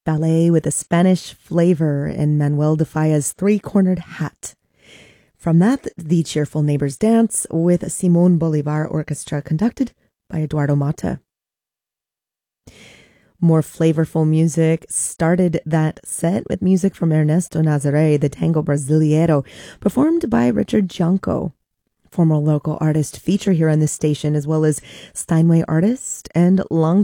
ballet with a Spanish flavor in Manuel de Falla's Three-Cornered Hat. From that, the Cheerful Neighbors Dance with Simon Bolivar Orchestra conducted by Eduardo Mata. More flavorful music started that set with music from Ernesto Nazaré, the Tango Brasileiro, performed by Richard Junko, former local artist feature here on this station, as well as Steinway artist and long